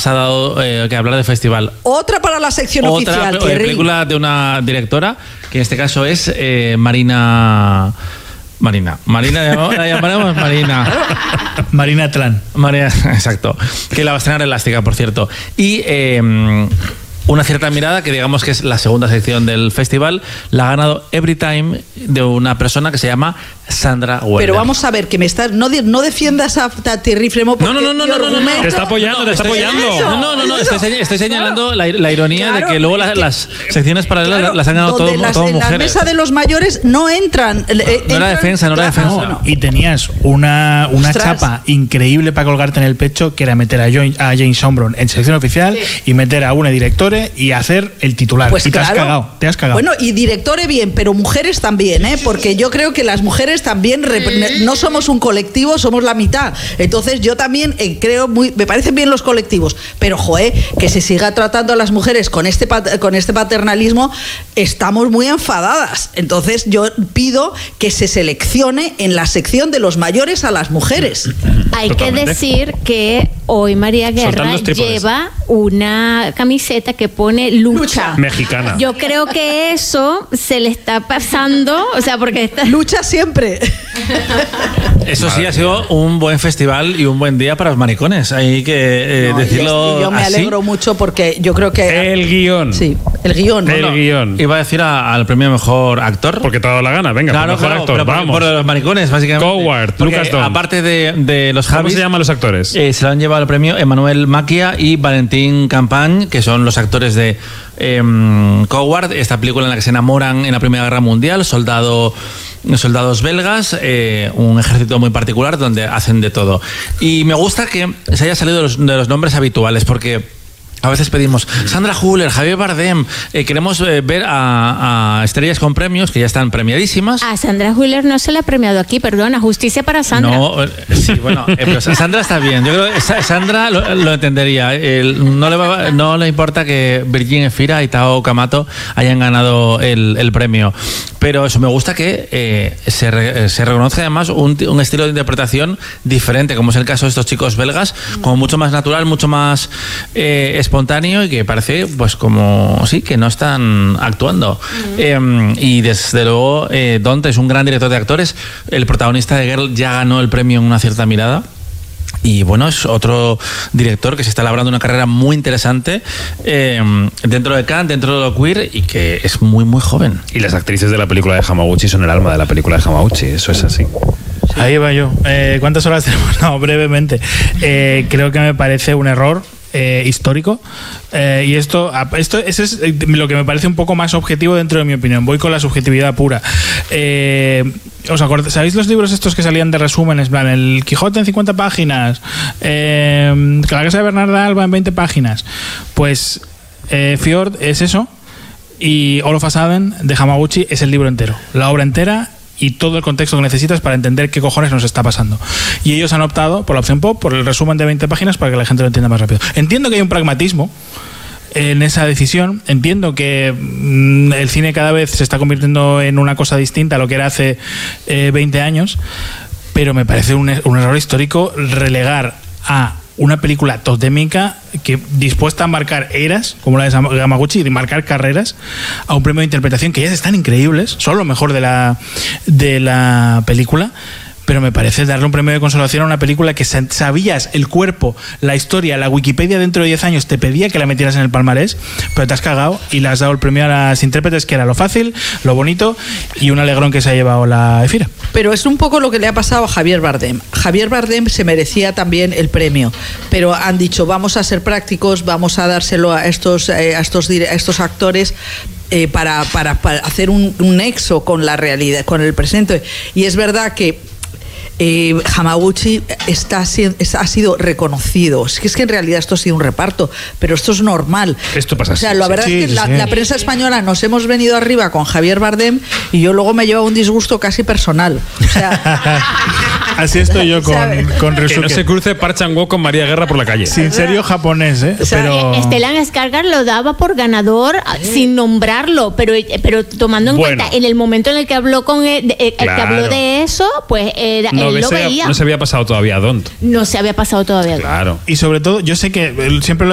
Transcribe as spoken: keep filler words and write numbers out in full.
más ha dado eh, que hablar del festival. Otra para la sección Otra oficial. Otra película de una directora, que en este caso es eh, Marina... Marina. Marina, la llamaremos Marina. Marina Tlan. Marina, exacto. Que la va a estrenar Elástica, por cierto. Y... Eh, Una cierta mirada, que digamos que es la segunda sección del festival, la ha ganado Every Time, de una persona que se llama Sandra Weller. Pero vamos a ver, que me estás no, no defiendas a Thierry Fremont. No, no, no, no, no, no, no, no. Te está apoyando, te está apoyando. No, no, no, no, estoy, estoy señalando la, la ironía claro, de que luego la, las secciones paralelas claro, las han ganado todo, las, todo en mujeres. En la mesa de los mayores no entran. No, eh, no era defensa, no era defensa. No, no. Y tenías una, una chapa increíble para colgarte en el pecho, que era meter a, Joy, a James Sombron en sección oficial sí. y meter a una directora y hacer el titular. Pues y claro. te has cagado, te has cagado. Bueno, y directores bien, pero mujeres también, ¿eh? Porque yo creo que las mujeres también no somos un colectivo, somos la mitad. Entonces yo también eh, creo muy, me parecen bien los colectivos, pero joe, que se siga tratando a las mujeres con este con este paternalismo, estamos muy enfadadas. Entonces yo pido que se seleccione en la sección de los mayores a las mujeres. Hay Totalmente. que decir que hoy María Guerra lleva una camiseta que pone lucha. Lucha. Mexicana. Yo creo que eso se le está pasando, o sea, porque está... lucha siempre. Eso sí, ha sido un buen festival y un buen día para los maricones. Hay que eh, no, decirlo. Y yo me así. alegro mucho porque yo creo que. El guión. Sí, el guión. El no, guión. Iba a decir a, al premio mejor actor. Porque te ha dado la gana, venga, claro, por mejor claro, actor, pero vamos. Por, por los maricones, básicamente. Coward, Lucas Don. Aparte de, de los Javis. ¿Cómo se llaman los actores? Eh, se lo han llevado el premio Emmanuel Maquia y Valentín Campañ, que son los actores de eh, Coward, esta película en la que se enamoran en la Primera Guerra Mundial, soldado, soldados belgas, eh, un ejército muy particular donde hacen de todo. Y me gusta que se haya salido de los, de los nombres habituales, porque a veces pedimos Sandra Hüller, Javier Bardem, eh, queremos eh, ver a, a estrellas con premios que ya están premiadísimas. A Sandra Hüller no se le ha premiado aquí, perdona, justicia para Sandra. No, eh, sí, bueno, eh, pero Sandra está bien. Yo creo que Sandra lo, lo entendería. El, no, le va, no le importa que Virgin Efira y Tao Kamato hayan ganado el, el premio. Pero eso, me gusta que eh, se, re, se reconozca además un, un estilo de interpretación diferente, como es el caso de estos chicos belgas, como mucho más natural, mucho más eh, espontáneo y que parece pues como sí que no están actuando. Uh-huh. eh, y desde luego eh, Dante es un gran director de actores. El protagonista de Girl ya ganó el premio en Una cierta mirada. Y bueno, es otro director que se está labrando una carrera muy interesante eh, dentro de Cannes, dentro de lo queer, y que es muy muy joven. Y las actrices de la película de Hamaguchi son el alma de la película de Hamaguchi, eso es así. Sí. Ahí va yo. Eh, ¿Cuántas horas tenemos? No, brevemente. Eh, creo que me parece un error Eh, histórico eh, y esto, esto eso es lo que me parece un poco más objetivo dentro de mi opinión. Voy con la subjetividad pura. eh, ¿os acordáis? ¿Sabéis los libros estos que salían de resúmenes? En plan, el Quijote en cincuenta páginas, eh, la Casa de Bernarda Alba en veinte páginas. Pues eh, Fjord es eso, y All of a Sudden de Hamaguchi es el libro entero, la obra entera y todo el contexto que necesitas para entender qué cojones nos está pasando. Y ellos han optado por la opción pop, por el resumen de veinte páginas, para que la gente lo entienda más rápido. Entiendo que hay un pragmatismo en esa decisión. Entiendo que mmm, el cine cada vez se está convirtiendo en una cosa distinta a lo que era hace eh, veinte años, pero me parece un, un error histórico relegar a una película totémica que dispuesta a marcar eras, como la de Hamaguchi, y marcar carreras, a un premio de interpretación que ya están increíbles, son lo mejor de la, de la película. Pero me parece darle un premio de consolación a una película que sabías el cuerpo, la historia, la Wikipedia dentro de diez años te pedía que la metieras en el palmarés, pero te has cagado y le has dado el premio a las intérpretes, que era lo fácil, lo bonito y un alegrón que se ha llevado la Efira. Pero es un poco lo que le ha pasado a Javier Bardem. Javier Bardem se merecía también el premio, pero han dicho vamos a ser prácticos, vamos a dárselo a estos, eh, a estos, a estos actores. Eh, para, para, para hacer un, un nexo con la realidad, con el presente. Y es verdad que Eh, Hamaguchi está, ha sido reconocido. Es que, es que en realidad esto ha sido un reparto, pero esto es normal. Esto pasa así. O sea, la verdad sí, es que sí. la, la prensa española nos hemos venido arriba con Javier Bardem y yo luego me llevo un disgusto casi personal. O sea, así estoy yo con, con Ryusuke. Que no se cruce Park Chan-wook con María Guerra por la calle. Sin serio japonés, ¿eh? O sea, pero Stellan Skarsgård lo daba por ganador sí. sin nombrarlo, pero, pero tomando en bueno. cuenta en el momento en el que habló con él, el, el claro. que habló de eso, pues era no, él lo se, veía. No se había pasado todavía a Don't. No se había pasado todavía. Claro. Y sobre todo, yo sé que siempre lo